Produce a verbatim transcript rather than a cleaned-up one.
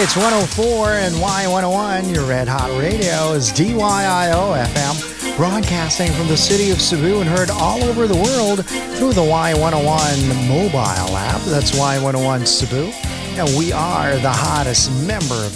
It's one oh four and Y one oh one. Your Red Hot Radio is D Y I O F M, broadcasting from the city of Cebu and heard all over the world through the Y one oh one mobile app. That's Y one oh one Cebu. And we are the hottest member of